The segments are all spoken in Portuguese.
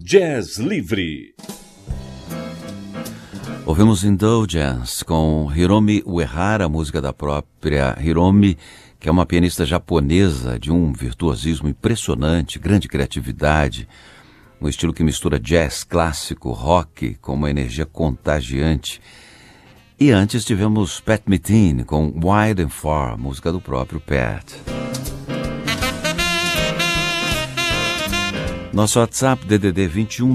Jazz Livre. Ouvimos Indulgence com Hiromi Uehara, música da própria Hiromi, que é uma pianista japonesa de um virtuosismo impressionante, grande criatividade, um estilo que mistura jazz clássico, rock, com uma energia contagiante. E antes tivemos Pat Metheny com Wide and Far, música do próprio Pat. Nosso WhatsApp DDD 21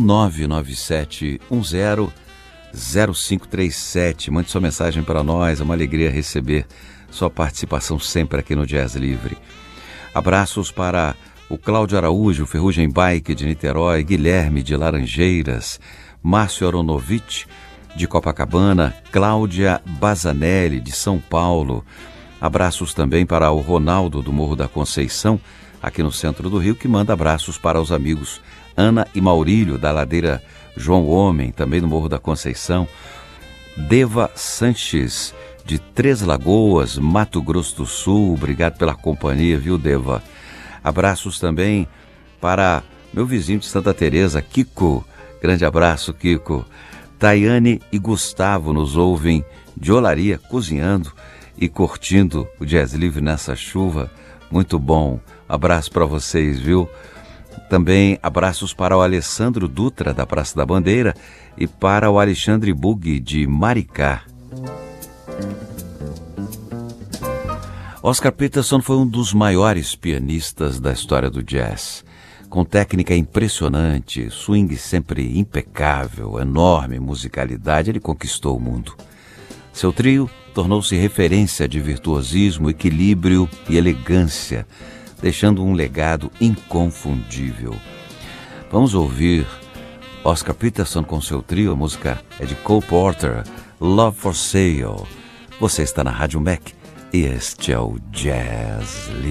99710 0537. Mande sua mensagem para nós, é uma alegria receber sua participação sempre aqui no Jazz Livre. Abraços para o Cláudio Araújo, Ferrugem Bike de Niterói, Guilherme de Laranjeiras, Márcio Aronovitch de Copacabana, Cláudia Bazanelli de São Paulo. Abraços também para o Ronaldo do Morro da Conceição, aqui no centro do Rio, que manda abraços para os amigos Ana e Maurílio da Ladeira João Homem, também no Morro da Conceição. Deva Sanches de Três Lagoas, Mato Grosso do Sul, obrigado pela companhia, viu, Deva? Abraços também para meu vizinho de Santa Teresa, Kiko, grande abraço, Kiko. Tayane e Gustavo nos ouvem de Olaria, cozinhando e curtindo o Jazz Livre nessa chuva, muito bom. Abraço para vocês, viu? Também abraços para o Alessandro Dutra, da Praça da Bandeira, e para o Alexandre Bugui, de Maricá. Oscar Peterson foi um dos maiores pianistas da história do jazz. Com técnica impressionante, swing sempre impecável, enorme musicalidade, ele conquistou o mundo. Seu trio tornou-se referência de virtuosismo, equilíbrio e elegância, deixando um legado inconfundível. Vamos ouvir Oscar Peterson com seu trio, a música é de Cole Porter, Love for Sale. Você está na Rádio Mac e este é o Jazz Livre.